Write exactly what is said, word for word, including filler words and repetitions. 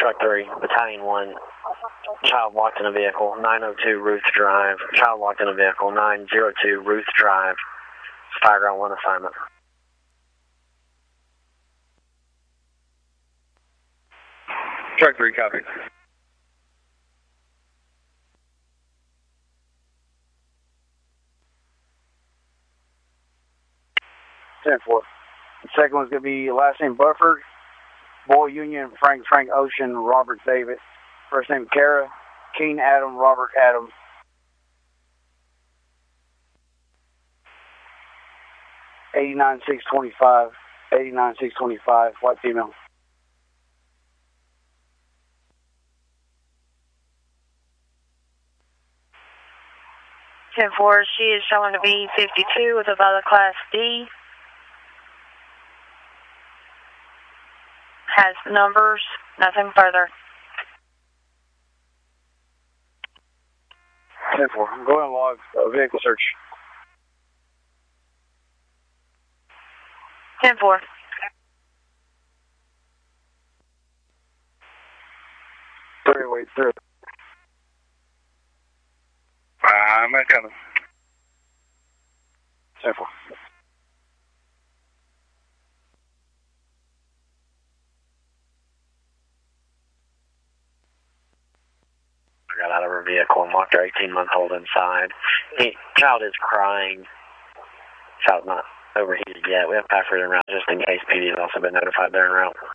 Truck three, Battalion one, child locked in a vehicle, nine oh two Ruth Drive, child locked in a vehicle, nine oh two Ruth Drive, Fireground one assignment. Truck three, copy. ten four. The second one's going to be last name Bufford, Boy Union, Frank, Frank Ocean, Robert David. First name Kara, Keen Adam, Robert Adam. eighty-nine six twenty-five, eighty-nine six twenty-five, white female. ten four, she is showing to be fifty-two with a valid class D. Has numbers, nothing further. ten four, I'm going to log a vehicle search. ten four. Three, wait, three. I'm not coming. ten four. Got out of her vehicle and locked her eighteen-month-old inside. He, child is crying. Child's not overheated yet. We have Pafford en route just in case P D has also been notified they're en route.